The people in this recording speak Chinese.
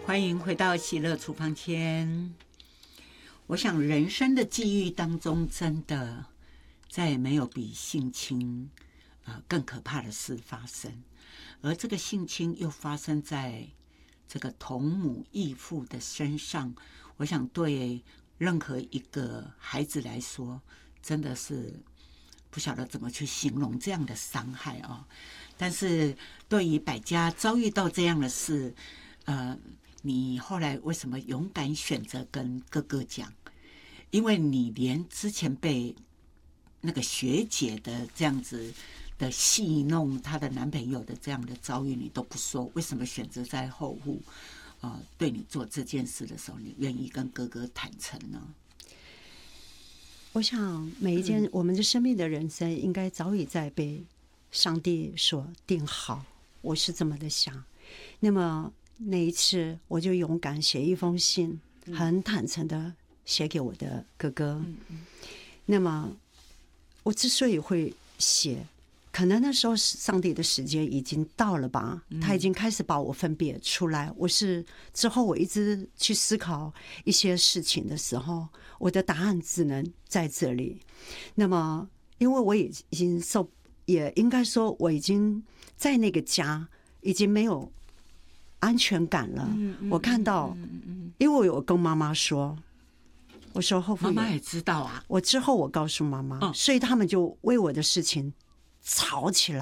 欢迎回到喜乐厨房间。我想人生的际遇当中，真的再也没有比性侵更可怕的事发生，而这个性侵又发生在这个同母异父的身上，我想对任何一个孩子来说，真的是不晓得怎么去形容这样的伤害哦。但是对于百家遭遇到这样的事，你后来为什么勇敢选择跟哥哥讲？因为你连之前被那个学姐的这样子的戏弄她的男朋友的这样的遭遇你都不说，为什么选择在后户对你做这件事的时候，你愿意跟哥哥坦诚呢？ 我想每一件我们的生命的人生应该早已在被上帝所定好，我是这么的想。那么那一次我就勇敢写一封信，很坦诚的写给我的哥哥。那么我之所以会写，可能那时候上帝的时间已经到了吧，他已经开始把我分别出来。之后我一直去思考一些事情的时候，我的答案只能在这里。那么因为我已经也应该说我已经在那个家已经没有安全感了。我看到，因为我有跟妈妈说，我说后父， 妈妈也知道啊。 我之后我告诉妈妈，所以他们就为我的事情吵起来。